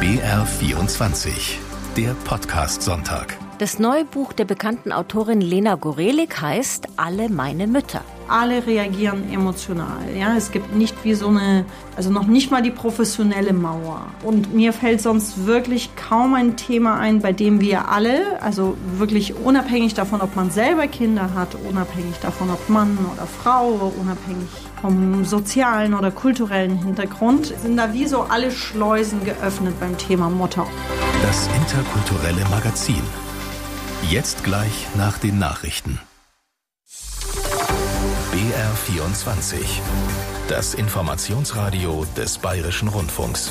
BR24, der Podcast-Sonntag. Das neue Buch der bekannten Autorin Lena Gorelik heißt »Alle meine Mütter«. Alle reagieren emotional. Ja, es gibt nicht wie so eine, also noch nicht mal die professionelle Mauer. Und mir fällt sonst wirklich kaum ein Thema ein, bei dem wir alle, also wirklich unabhängig davon, ob man selber Kinder hat, unabhängig davon, ob Mann oder Frau, unabhängig vom sozialen oder kulturellen Hintergrund, sind da wie so alle Schleusen geöffnet beim Thema Mutter. Das interkulturelle Magazin. Jetzt gleich nach den Nachrichten. BR24, das Informationsradio des Bayerischen Rundfunks.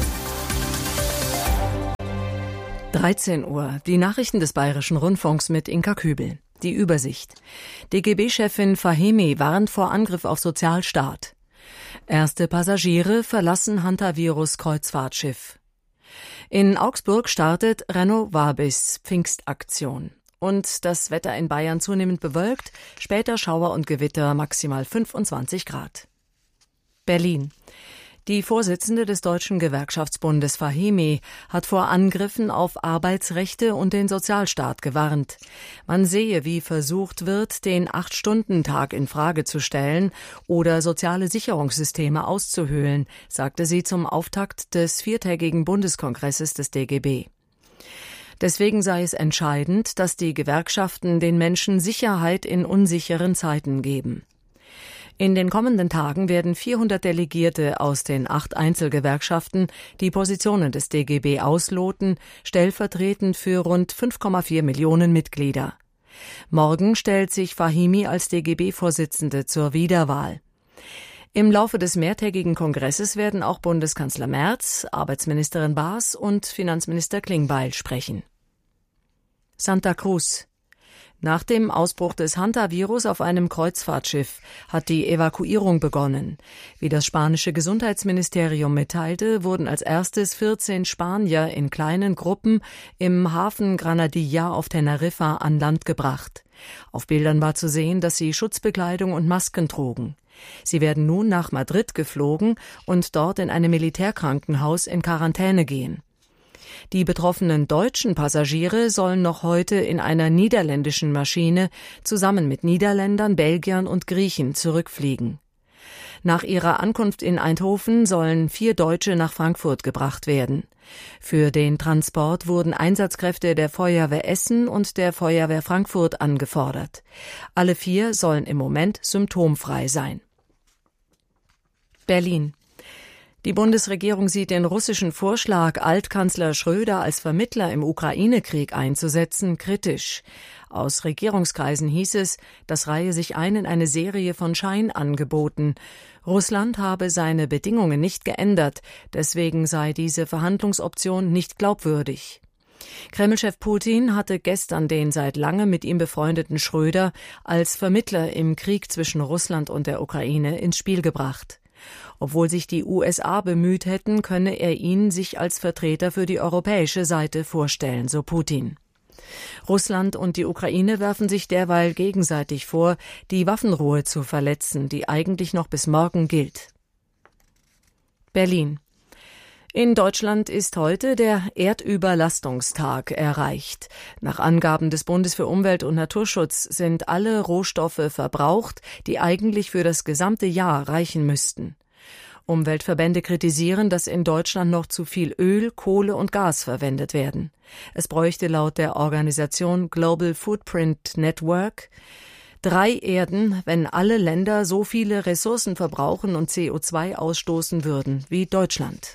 13 Uhr, die Nachrichten des Bayerischen Rundfunks mit Inka Kübel. Die Übersicht. DGB-Chefin Fahimi warnt vor Angriff auf Sozialstaat. Erste Passagiere verlassen Hantavirus-Kreuzfahrtschiff. In Augsburg startet Renovabis Pfingstaktion. Und das Wetter in Bayern zunehmend bewölkt, später Schauer und Gewitter, maximal 25 Grad. Berlin. Die Vorsitzende des Deutschen Gewerkschaftsbundes Fahimi hat vor Angriffen auf Arbeitsrechte und den Sozialstaat gewarnt. Man sehe, wie versucht wird, den 8-Stunden-Tag in Frage zu stellen oder soziale Sicherungssysteme auszuhöhlen, sagte sie zum Auftakt des 4-tägigen Bundeskongresses des DGB. Deswegen sei es entscheidend, dass die Gewerkschaften den Menschen Sicherheit in unsicheren Zeiten geben. In den kommenden Tagen werden 400 Delegierte aus den 8 Einzelgewerkschaften die Positionen des DGB ausloten, stellvertretend für rund 5,4 Millionen Mitglieder. Morgen stellt sich Fahimi als DGB-Vorsitzende zur Wiederwahl. Im Laufe des mehrtägigen Kongresses werden auch Bundeskanzler Merz, Arbeitsministerin Baas und Finanzminister Klingbeil sprechen. Santa Cruz. Nach dem Ausbruch des Hantavirus auf einem Kreuzfahrtschiff hat die Evakuierung begonnen. Wie das spanische Gesundheitsministerium mitteilte, wurden als erstes 14 Spanier in kleinen Gruppen im Hafen Granadilla auf Teneriffa an Land gebracht. Auf Bildern war zu sehen, dass sie Schutzbekleidung und Masken trugen. Sie werden nun nach Madrid geflogen und dort in einem Militärkrankenhaus in Quarantäne gehen. Die betroffenen deutschen Passagiere sollen noch heute in einer niederländischen Maschine zusammen mit Niederländern, Belgiern und Griechen zurückfliegen. Nach ihrer Ankunft in Eindhoven sollen 4 Deutsche nach Frankfurt gebracht werden. Für den Transport wurden Einsatzkräfte der Feuerwehr Essen und der Feuerwehr Frankfurt angefordert. Alle 4 sollen im Moment symptomfrei sein. Berlin. Die Bundesregierung sieht den russischen Vorschlag, Altkanzler Schröder als Vermittler im Ukraine-Krieg einzusetzen, kritisch. Aus Regierungskreisen hieß es, das reihe sich ein in eine Serie von Scheinangeboten. Russland habe seine Bedingungen nicht geändert, deswegen sei diese Verhandlungsoption nicht glaubwürdig. Kremlchef Putin hatte gestern den seit langem mit ihm befreundeten Schröder als Vermittler im Krieg zwischen Russland und der Ukraine ins Spiel gebracht. Obwohl sich die USA bemüht hätten, könne er ihn sich als Vertreter für die europäische Seite vorstellen, so Putin. Russland und die Ukraine werfen sich derweil gegenseitig vor, die Waffenruhe zu verletzen, die eigentlich noch bis morgen gilt. Berlin. In Deutschland ist heute der Erdüberlastungstag erreicht. Nach Angaben des Bundes für Umwelt und Naturschutz sind alle Rohstoffe verbraucht, die eigentlich für das gesamte Jahr reichen müssten. Umweltverbände kritisieren, dass in Deutschland noch zu viel Öl, Kohle und Gas verwendet werden. Es bräuchte laut der Organisation Global Footprint Network 3 Erden, wenn alle Länder so viele Ressourcen verbrauchen und CO2 ausstoßen würden wie Deutschland.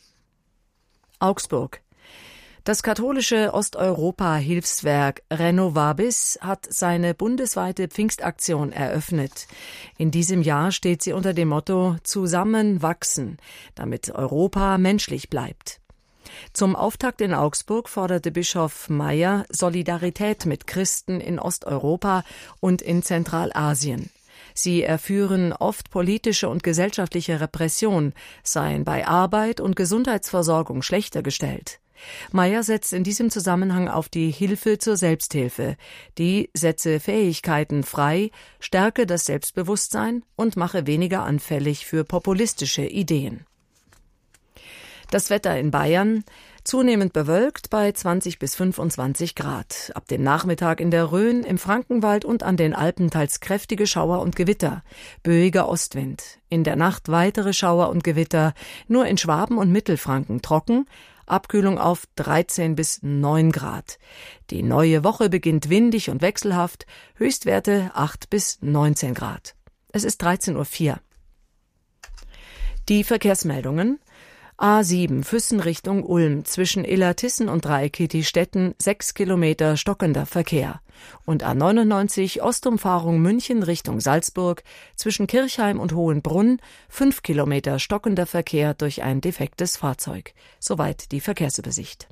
Augsburg. Das katholische Osteuropa-Hilfswerk Renovabis hat seine bundesweite Pfingstaktion eröffnet. In diesem Jahr steht sie unter dem Motto »Zusammen wachsen«, damit Europa menschlich bleibt. Zum Auftakt in Augsburg forderte Bischof Meyer Solidarität mit Christen in Osteuropa und in Zentralasien. Sie erführen oft politische und gesellschaftliche Repression, seien bei Arbeit und Gesundheitsversorgung schlechter gestellt. Meyer setzt in diesem Zusammenhang auf die Hilfe zur Selbsthilfe. Die setze Fähigkeiten frei, stärke das Selbstbewusstsein und mache weniger anfällig für populistische Ideen. Das Wetter in Bayern: zunehmend bewölkt bei 20 bis 25 Grad. Ab dem Nachmittag in der Rhön, im Frankenwald und an den Alpen teils kräftige Schauer und Gewitter. Böiger Ostwind. In der Nacht weitere Schauer und Gewitter. Nur in Schwaben und Mittelfranken trocken. Abkühlung auf 13 bis 9 Grad. Die neue Woche beginnt windig und wechselhaft. Höchstwerte 8 bis 19 Grad. Es ist 13:04 Uhr. Die Verkehrsmeldungen: A7 Füssen Richtung Ulm, zwischen Illertissen und Dreikitti-Stetten 6 Kilometer stockender Verkehr. Und A99 Ostumfahrung München Richtung Salzburg, zwischen Kirchheim und Hohenbrunn 5 Kilometer stockender Verkehr durch ein defektes Fahrzeug. Soweit die Verkehrsübersicht.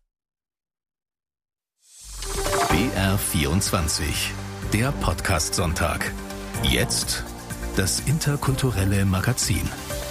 BR24, der Podcast-Sonntag. Jetzt das interkulturelle Magazin.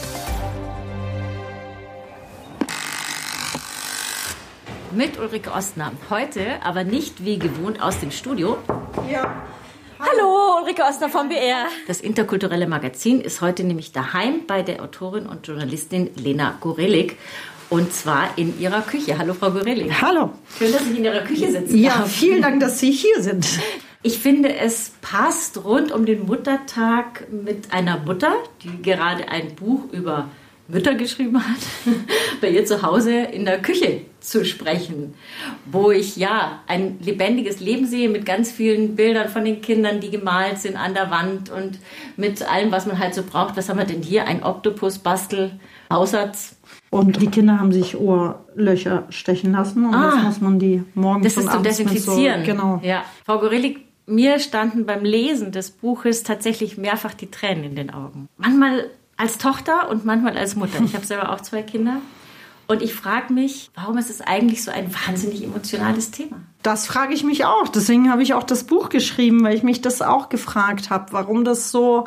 Mit Ulrike Ostner. Heute aber nicht wie gewohnt aus dem Studio. Ja. Hallo, Ulrike Ostner vom BR. Das interkulturelle Magazin ist heute nämlich daheim bei der Autorin und Journalistin Lena Gorelik. Und zwar in ihrer Küche. Hallo, Frau Gorelik. Hallo. Schön, dass ich in Ihrer Küche sitzen Ja, darf. vielen Dank, dass Sie hier sind. Ich finde, es passt rund um den Muttertag mit einer Mutter, die gerade ein Buch über Mütter geschrieben hat, bei ihr zu Hause in der Küche zu sprechen, wo ich ja ein lebendiges Leben sehe mit ganz vielen Bildern von den Kindern, die gemalt sind an der Wand und mit allem, was man halt so braucht. Was haben wir denn hier? Ein Oktopus-Bastel-Hausatz. Und die Kinder haben sich Ohrlöcher stechen lassen und jetzt muss man die morgens und abends zum Desinfizieren. Genau. Ja. Frau Gorelik, mir standen beim Lesen des Buches tatsächlich mehrfach die Tränen in den Augen. Manchmal als Tochter und manchmal als Mutter. Ich habe selber auch 2 Kinder. Und ich frage mich, warum ist es eigentlich so ein wahnsinnig emotionales Thema? Das frage ich mich auch. Deswegen habe ich auch das Buch geschrieben, weil ich mich das auch gefragt habe, warum das so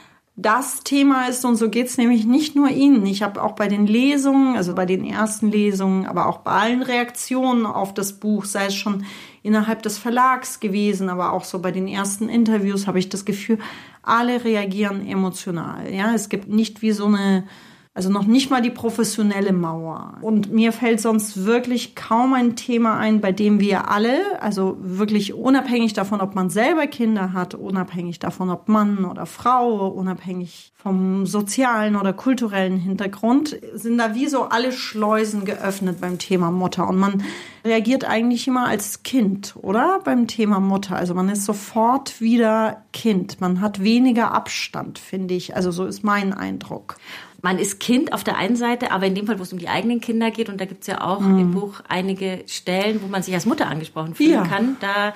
das Thema ist. Und so geht es nämlich nicht nur Ihnen. Ich habe auch bei den Lesungen, also bei den ersten Lesungen, aber auch bei allen Reaktionen auf das Buch, sei es schon innerhalb des Verlags gewesen, aber auch so bei den ersten Interviews, habe ich das Gefühl, alle reagieren emotional. Ja, es gibt nicht wie so eine, also noch nicht mal die professionelle Mauer. Und mir fällt sonst wirklich kaum ein Thema ein, bei dem wir alle, also wirklich unabhängig davon, ob man selber Kinder hat, unabhängig davon, ob Mann oder Frau, unabhängig vom sozialen oder kulturellen Hintergrund, sind da wie so alle Schleusen geöffnet beim Thema Mutter. Und man reagiert eigentlich immer als Kind, oder? Beim Thema Mutter. Also man ist sofort wieder Kind. Man hat weniger Abstand, finde ich. Also so ist mein Eindruck. Man ist Kind auf der einen Seite, aber in dem Fall, wo es um die eigenen Kinder geht, und da gibt es ja auch im Buch einige Stellen, wo man sich als Mutter angesprochen fühlen kann, da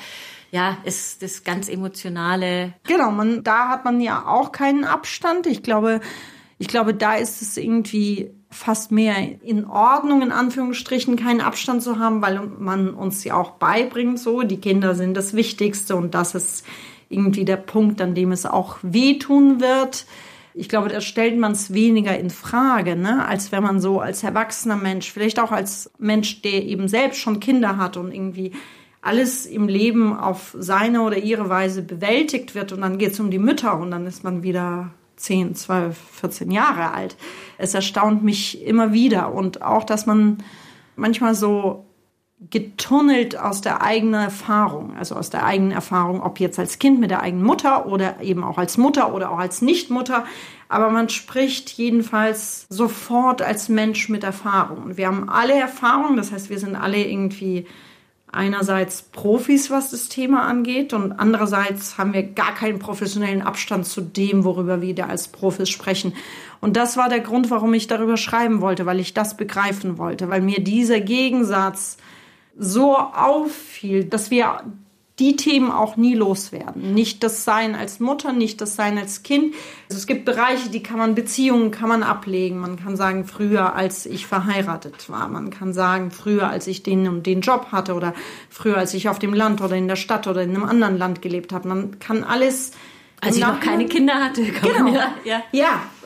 ist das ganz Emotionale. Genau, da hat man ja auch keinen Abstand. Ich glaube, da ist es irgendwie fast mehr in Ordnung, in Anführungsstrichen, keinen Abstand zu haben, weil man uns ja auch beibringt, so, die Kinder sind das Wichtigste und das ist irgendwie der Punkt, an dem es auch wehtun wird. Ich glaube, da stellt man es weniger in Frage, ne, als wenn man so als erwachsener Mensch, vielleicht auch als Mensch, der eben selbst schon Kinder hat und irgendwie alles im Leben auf seine oder ihre Weise bewältigt wird und dann geht es um die Mütter und dann ist man wieder 10, 12, 14 Jahre alt. Es erstaunt mich immer wieder und auch, dass man manchmal so getunnelt aus der eigenen Erfahrung, also aus der eigenen Erfahrung, ob jetzt als Kind mit der eigenen Mutter oder eben auch als Mutter oder auch als Nichtmutter, aber man spricht jedenfalls sofort als Mensch mit Erfahrung. Und wir haben alle Erfahrung, das heißt, wir sind alle irgendwie einerseits Profis, was das Thema angeht, und andererseits haben wir gar keinen professionellen Abstand zu dem, worüber wir da als Profis sprechen. Und das war der Grund, warum ich darüber schreiben wollte, weil ich das begreifen wollte, weil mir dieser Gegensatz so auffiel, dass wir die Themen auch nie loswerden. Nicht das Sein als Mutter, nicht das Sein als Kind. Also es gibt Bereiche, Beziehungen kann man ablegen. Man kann sagen, früher, als ich verheiratet war. Man kann sagen, früher, als ich den und den Job hatte oder früher, als ich auf dem Land oder in der Stadt oder in einem anderen Land gelebt habe. Man kann alles... Als ich noch keine Kinder hatte. Genau. Ja,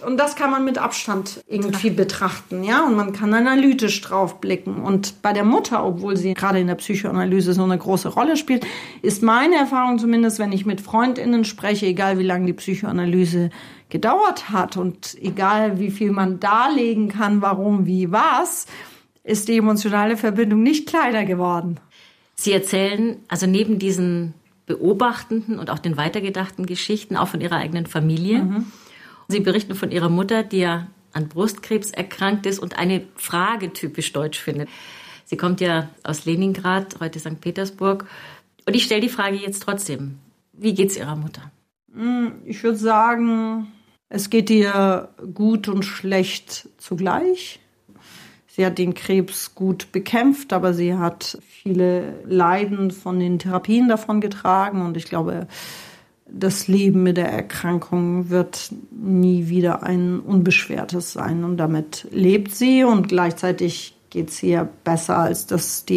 Und das kann man mit Abstand irgendwie betrachten, ja. Und man kann analytisch drauf blicken. Und bei der Mutter, obwohl sie gerade in der Psychoanalyse so eine große Rolle spielt, ist meine Erfahrung zumindest, wenn ich mit FreundInnen spreche, egal wie lange die Psychoanalyse gedauert hat und egal wie viel man darlegen kann, warum, wie, was, ist die emotionale Verbindung nicht kleiner geworden. Sie erzählen also neben diesen beobachtenden und auch den weitergedachten Geschichten auch von Ihrer eigenen Familie. Mhm. Sie berichten von Ihrer Mutter, die ja an Brustkrebs erkrankt ist und eine Frage typisch deutsch findet. Sie kommt ja aus Leningrad, heute St. Petersburg. Und ich stelle die Frage jetzt trotzdem. Wie geht's Ihrer Mutter? Ich würde sagen, es geht ihr gut und schlecht zugleich. Sie hat den Krebs gut bekämpft, aber sie hat viele Leiden von den Therapien davon getragen. Und ich glaube, das Leben mit der Erkrankung wird nie wieder ein unbeschwertes sein. Und damit lebt sie und gleichzeitig geht es ihr besser, als das die